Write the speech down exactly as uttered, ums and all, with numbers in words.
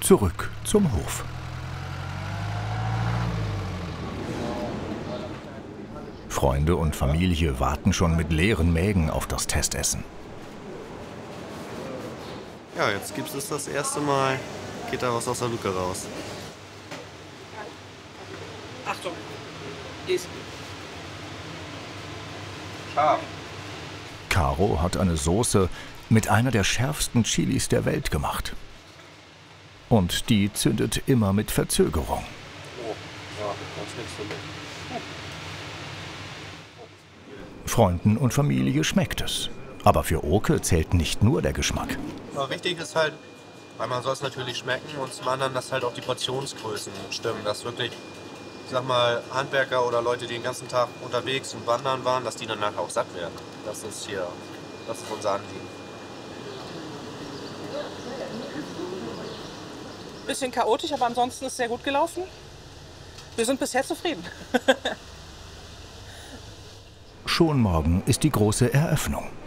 zurück zum Hof. Freunde und Familie warten schon mit leeren Mägen auf das Testessen. Ja, jetzt gibt es das erste Mal, geht da was aus der Luke raus. Achtung, ist scharf. Caro hat eine Soße mit einer der schärfsten Chilis der Welt gemacht. Und die zündet immer mit Verzögerung. Oh, ja, das ist nichts für mich. Freunden und Familie schmeckt es. Aber für Oke zählt nicht nur der Geschmack. Aber wichtig ist halt, weil man soll es natürlich schmecken und zum anderen, dass halt auch die Portionsgrößen stimmen. Dass wirklich, ich sag mal, Handwerker oder Leute, die den ganzen Tag unterwegs und wandern waren, dass die danach auch satt werden. Das ist hier, das ist unser Anliegen. bisschen chaotisch, aber ansonsten ist es sehr gut gelaufen. Wir sind bisher zufrieden. Schon morgen ist die große Eröffnung.